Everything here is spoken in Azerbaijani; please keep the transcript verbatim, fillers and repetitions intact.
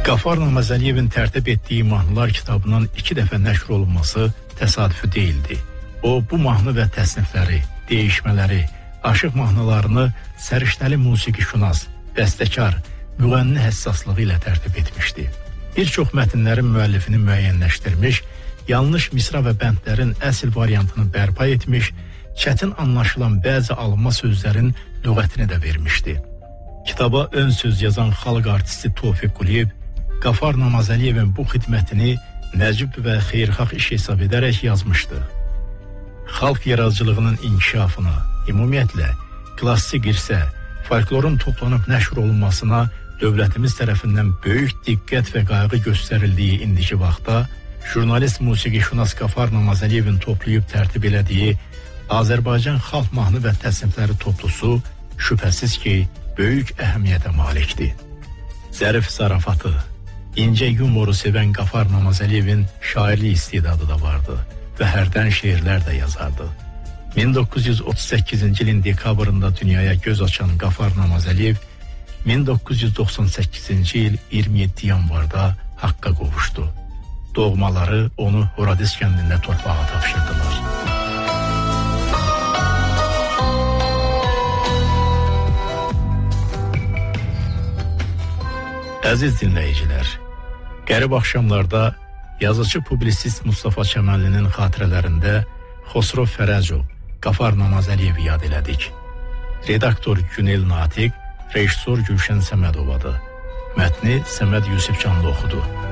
Qafar Namazəliyevin tərtib etdiyi mahnılar kitabının iki dəfə nəşr olunması təsadüfi deyildi. O, bu mahnı və təsnifləri, değişmələri, aşıq mahnılarını səriştəli musiqişünas, bəstəkar, müğənni həssaslığı ilə tərtib etmişdi. Bir çox mətnlərin müəllifini müəyyənləşdirmiş, yanlış misra və bəndlərin əsl variantını bərpa etmiş, çətin anlaşılan bəzi alınma sözlərin lüğətini də vermişdi. Kitaba ön söz yazan xalq artisti Tofiq Quliyev, Qafar Namazəliyevin bu xidmətini nəcib və xeyirxah iş hesab edərək yazmışdı. Xalq yaradıcılığının inkişafına, ümumiyyətlə, klassik irsə, folklorun toplanıb nəşr olunmasına dövlətimiz tərəfindən böyük diqqət və qayğı göstərildiyi indiki vaxtda, jurnalist musiqişünas Qafar Namazəliyevin toplayıb tərtib elədiyi Azərbaycan xalq mahnı və təsnifləri toplusu şübhəsiz ki, böyük əhəmiyyətə malikdir. Zərif zarafatı, incə yumoru sevən Qafar Namazəliyevin şairlik istedadı da vardı və hərdən şeirlər də yazardı. min doqquz yüz otuz səkkizinci ilin dekabrında dünyaya göz açan Qafar Namazəliyev min doqquz yüz doxsan səkkizinci il iyirmi yeddi yanvarda haqqa qovuşdu. Doğmaları onu Horadiz kəndində torpağa tapşırdılar. Əziz dinləyicilər, qərib axşamlarda yazıcı publisist Mustafa Kəməllinin xatirələrində Xosrov Fərəcov, Qafar Namazəliyevi yad elədik. Redaktor Günel Natiq, rejissor Gülşən Səmədovadır. Mətni Səməd Yusifcanlı oxudu.